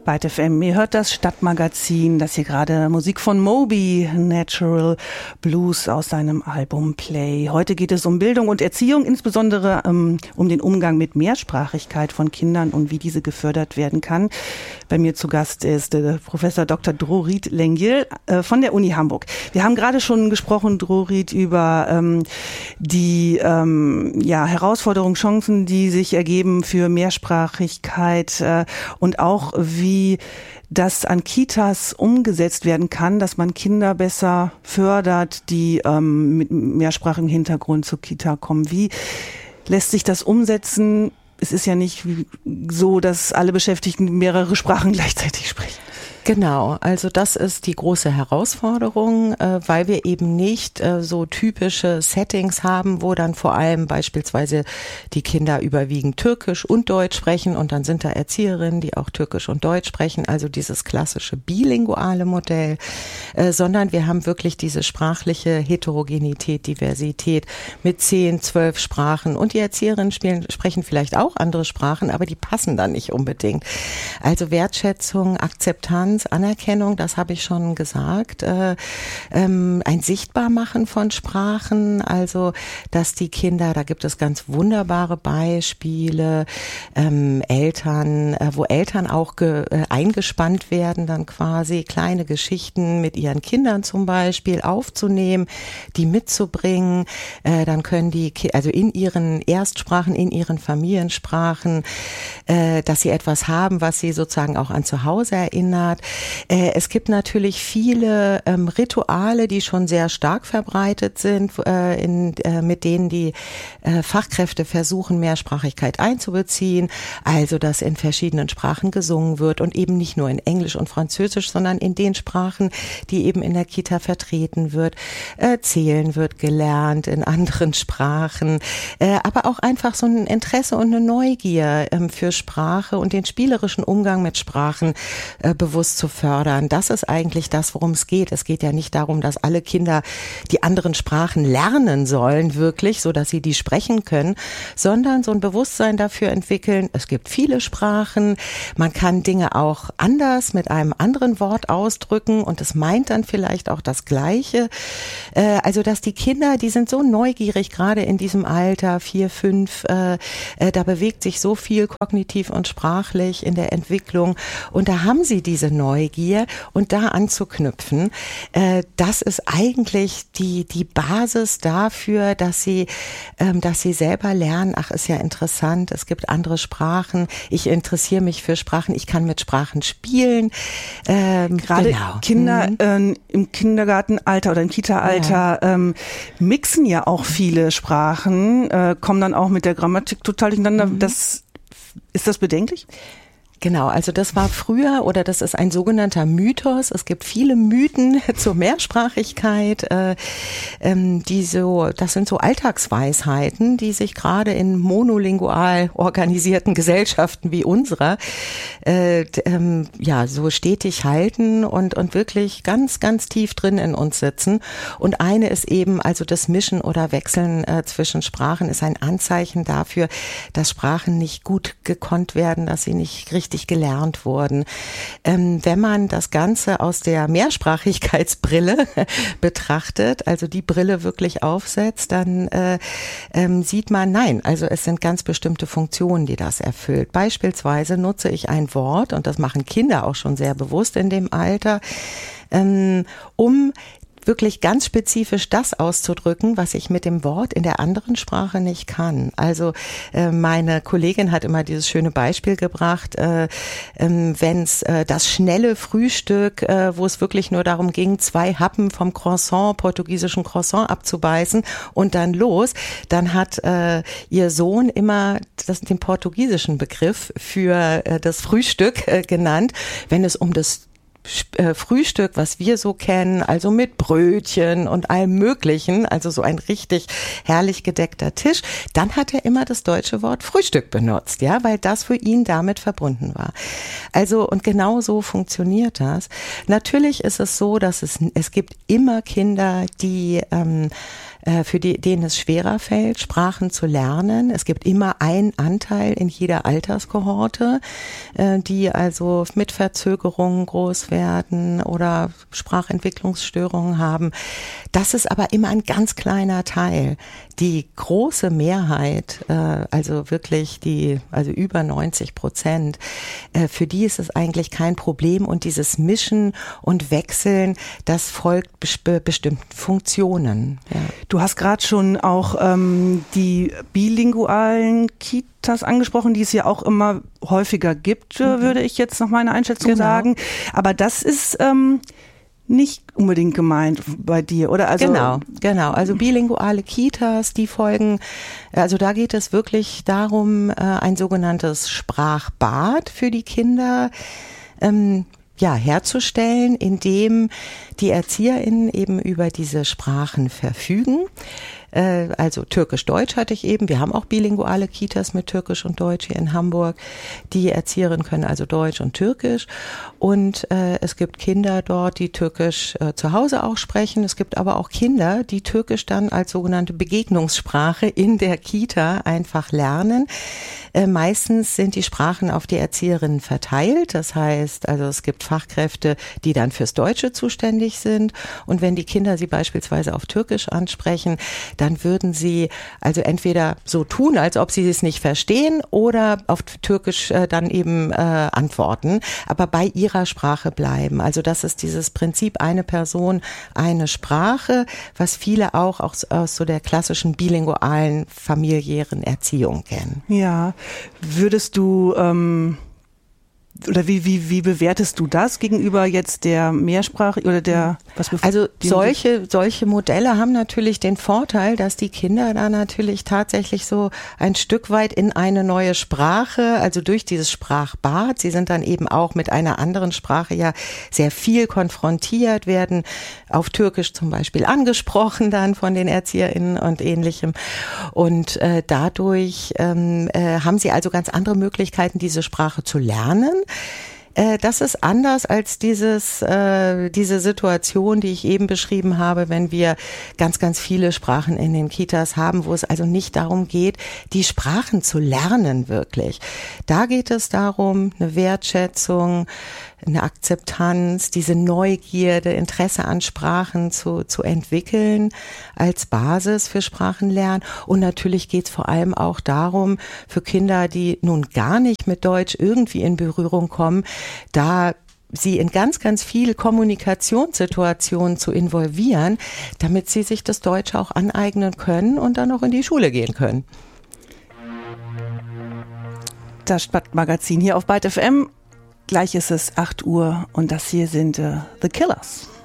Byte FM. Ihr hört das Stadtmagazin, das hier gerade Musik von Moby, Natural Blues aus seinem Album Play. Heute geht es um Bildung und Erziehung, insbesondere um den Umgang mit Mehrsprachigkeit von Kindern und wie diese gefördert werden kann. Bei mir zu Gast ist Professor Dr. Drorit Lengil von der Uni Hamburg. Wir haben gerade schon gesprochen, Drorit, über die Herausforderungen, Chancen, die sich ergeben für Mehrsprachigkeit und auch wie das an Kitas umgesetzt werden kann, dass man Kinder besser fördert, die mit mehrsprachigem Hintergrund zur Kita kommen. Wie lässt sich das umsetzen? Es ist ja nicht so, dass alle Beschäftigten mehrere Sprachen gleichzeitig sprechen. Genau, also das ist die große Herausforderung, weil wir eben nicht so typische Settings haben, wo dann vor allem beispielsweise die Kinder überwiegend Türkisch und Deutsch sprechen und dann sind da Erzieherinnen, die auch Türkisch und Deutsch sprechen, also dieses klassische bilinguale Modell, sondern wir haben wirklich diese sprachliche Heterogenität, Diversität mit 10, 12 Sprachen und die Erzieherinnen sprechen vielleicht auch andere Sprachen, aber die passen dann nicht unbedingt. Also Wertschätzung, Akzeptanz, Anerkennung, das habe ich schon gesagt, ein Sichtbarmachen von Sprachen, also dass die Kinder, da gibt es ganz wunderbare Beispiele, Eltern, wo Eltern auch eingespannt werden, dann quasi kleine Geschichten mit ihren Kindern zum Beispiel aufzunehmen, die mitzubringen, dann können die, also in ihren Erstsprachen, in ihren Familiensprachen, dass sie etwas haben, was sie sozusagen auch an zu Hause erinnert. Es gibt natürlich viele Rituale, die schon sehr stark verbreitet sind, mit denen die Fachkräfte versuchen, Mehrsprachigkeit einzubeziehen. Also, dass in verschiedenen Sprachen gesungen wird und eben nicht nur in Englisch und Französisch, sondern in den Sprachen, die eben in der Kita vertreten wird. Zählen wird gelernt in anderen Sprachen, aber auch einfach so ein Interesse und eine Neugier für Sprache und den spielerischen Umgang mit Sprachen bewusst zu fördern. Das ist eigentlich das, worum es geht. Es geht ja nicht darum, dass alle Kinder die anderen Sprachen lernen sollen, wirklich, so dass sie die sprechen können, sondern so ein Bewusstsein dafür entwickeln. Es gibt viele Sprachen. Man kann Dinge auch anders mit einem anderen Wort ausdrücken und es meint dann vielleicht auch das Gleiche. Also, dass die Kinder, die sind so neugierig, gerade in diesem Alter, 4, 5, da bewegt sich so viel kognitiv und sprachlich in der Entwicklung und da haben sie diese Neugier und da anzuknüpfen, das ist eigentlich die Basis dafür, dass sie selber lernen, ach, ist ja interessant, es gibt andere Sprachen, ich interessiere mich für Sprachen, ich kann mit Sprachen spielen. Gerade genau. Kinder im Kindergartenalter oder im Kita-Alter mixen ja auch viele Sprachen, kommen dann auch mit der Grammatik total durcheinander. Ist das bedenklich? Genau, also das war früher oder das ist ein sogenannter Mythos. Es gibt viele Mythen zur Mehrsprachigkeit, das sind so Alltagsweisheiten, die sich gerade in monolingual organisierten Gesellschaften wie unserer so stetig halten und wirklich ganz, ganz tief drin in uns sitzen. Und eine ist eben, also das Mischen oder Wechseln zwischen Sprachen ist ein Anzeichen dafür, dass Sprachen nicht gut gekonnt werden, dass sie nicht richtig gelernt wurden. Wenn man das Ganze aus der Mehrsprachigkeitsbrille betrachtet, also die Brille wirklich aufsetzt, dann sieht man, nein, also es sind ganz bestimmte Funktionen, die das erfüllt. Beispielsweise nutze ich ein Wort, und das machen Kinder auch schon sehr bewusst in dem Alter, um wirklich ganz spezifisch das auszudrücken, was ich mit dem Wort in der anderen Sprache nicht kann. Also meine Kollegin hat immer dieses schöne Beispiel gebracht, wenn's das schnelle Frühstück, wo es wirklich nur darum ging, 2 Happen vom portugiesischen Croissant abzubeißen und dann los, dann hat ihr Sohn immer den portugiesischen Begriff für das Frühstück genannt, wenn es um das Frühstück, was wir so kennen, also mit Brötchen und allem Möglichen, also so ein richtig herrlich gedeckter Tisch, dann hat er immer das deutsche Wort Frühstück benutzt, ja, weil das für ihn damit verbunden war. Also, und genau so funktioniert das. Natürlich ist es so, dass es gibt immer Kinder, die denen es schwerer fällt, Sprachen zu lernen. Es gibt immer einen Anteil in jeder Alterskohorte, die also mit Verzögerungen groß werden oder Sprachentwicklungsstörungen haben. Das ist aber immer ein ganz kleiner Teil. Die große Mehrheit, also wirklich also über 90%, für die ist es eigentlich kein Problem, und dieses Mischen und Wechseln, das folgt bestimmten Funktionen. Ja. Du hast gerade schon auch die bilingualen Kitas angesprochen, die es ja auch immer häufiger gibt, würde ich jetzt nach meiner Einschätzung sagen. Aber das ist nicht unbedingt gemeint bei dir, oder? Also Genau. Also bilinguale Kitas, die folgen, also da geht es wirklich darum, ein sogenanntes Sprachbad für die Kinder herzustellen, indem die ErzieherInnen eben über diese Sprachen verfügen. Also Türkisch-Deutsch hatte ich eben. Wir haben auch bilinguale Kitas mit Türkisch und Deutsch hier in Hamburg. Die Erzieherinnen können also Deutsch und Türkisch. Und es gibt Kinder dort, die Türkisch zu Hause auch sprechen. Es gibt aber auch Kinder, die Türkisch dann als sogenannte Begegnungssprache in der Kita einfach lernen. Meistens sind die Sprachen auf die Erzieherinnen verteilt. Das heißt, also es gibt Fachkräfte, die dann fürs Deutsche zuständig sind. Und wenn die Kinder sie beispielsweise auf Türkisch ansprechen, dann würden sie also entweder so tun, als ob sie es nicht verstehen, oder auf Türkisch dann eben antworten, aber bei ihrer Sprache bleiben. Also das ist dieses Prinzip, eine Person, eine Sprache, was viele auch aus so der klassischen bilingualen familiären Erziehung kennen. Ja, würdest du oder wie bewertest du das gegenüber jetzt der Mehrsprache oder der Also solche Modelle haben natürlich den Vorteil, dass die Kinder da natürlich tatsächlich so ein Stück weit in eine neue Sprache, also durch dieses Sprachbad, sie sind dann eben auch mit einer anderen Sprache ja sehr viel konfrontiert, werden auf Türkisch zum Beispiel angesprochen dann von den ErzieherInnen und Ähnlichem, und dadurch haben sie also ganz andere Möglichkeiten, diese Sprache zu lernen. Das ist anders als diese Situation, die ich eben beschrieben habe, wenn wir ganz, ganz viele Sprachen in den Kitas haben, wo es also nicht darum geht, die Sprachen zu lernen wirklich. Da geht es darum, eine Wertschätzung, eine Akzeptanz, diese Neugierde, Interesse an Sprachen zu entwickeln als Basis für Sprachenlernen. Und natürlich geht es vor allem auch darum, für Kinder, die nun gar nicht mit Deutsch irgendwie in Berührung kommen, da sie in ganz, ganz viele Kommunikationssituationen zu involvieren, damit sie sich das Deutsche auch aneignen können und dann auch in die Schule gehen können. Das Stadtmagazin hier auf Byte FM. Gleich ist es 8 Uhr und das hier sind The Killers.